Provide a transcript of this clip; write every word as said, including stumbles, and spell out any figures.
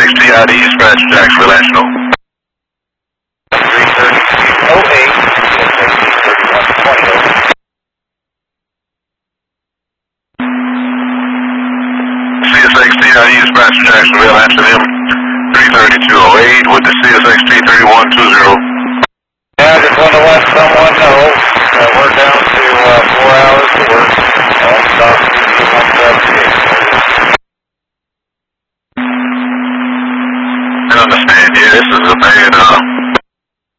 six T I D, dispatch Jacksonville National. three thirty-two oh eight, C S X T I D, dispatch Jacksonville, answer them three thirty-two oh eight with the C S X T thirty-one twenty. Yeah, I just want to let someone know that we're down to uh, four hours to work. All stop one seventy-eight. I understand, yeah, this is a bad, uh,